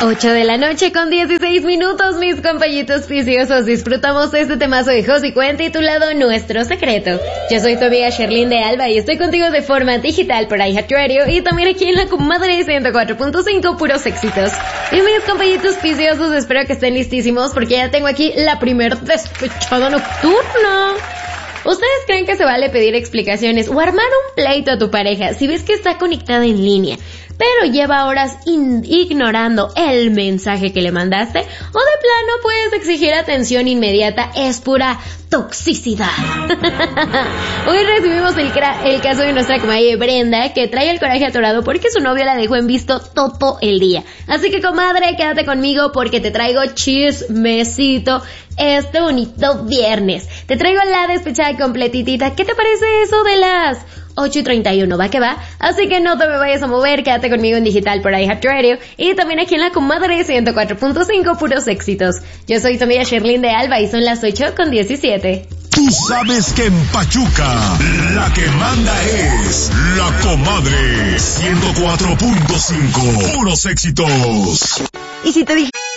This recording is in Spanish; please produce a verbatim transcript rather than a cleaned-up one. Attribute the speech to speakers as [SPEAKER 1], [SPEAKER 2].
[SPEAKER 1] ocho de la noche con dieciséis minutos, mis compañitos viciosos. Disfrutamos este temazo de Josie Cuen titulado Nuestro Secreto. Yo soy tu amiga Sherlyn de Alba y estoy contigo de forma digital por iHeartRadio y también aquí en la comadre ciento cuatro punto cinco, puros éxitos. Y mis compañitos viciosos, espero que estén listísimos porque ya tengo aquí la primer despechada nocturna. ¿Ustedes creen que se vale pedir explicaciones o armar un pleito a tu pareja si ves que está conectada en línea, pero lleva horas in- ignorando el mensaje que le mandaste? ¿O de plano puedes exigir atención inmediata? Es pura toxicidad. Hoy recibimos el, cra- el caso de nuestra comadre Brenda, que trae el coraje atorado porque su novio la dejó en visto todo el día. Así que, comadre, quédate conmigo porque te traigo chismecito este bonito viernes. Te traigo la despechada completitita. ¿Qué te parece eso de las ocho y treinta y uno? Va que va. Así que no te me vayas a mover, quédate conmigo en digital por iHeartRadio y también aquí en la comadre ciento cuatro punto cinco, puros éxitos. Yo soy tu amiga Sherlyn de Alba y son las ocho con diecisiete.
[SPEAKER 2] Tú sabes que en Pachuca la que manda es la comadre ciento cuatro punto cinco, puros éxitos.
[SPEAKER 3] Y si te dije